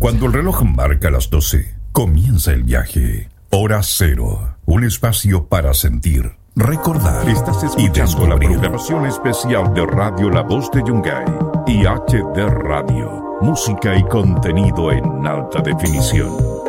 Cuando el reloj marca las 12, comienza el viaje. Hora Cero, un espacio para sentir, recordar. Estás y escuchando la descubrir. programación especial de Radio La Voz de Yungay y HD Radio. Música y contenido en alta definición.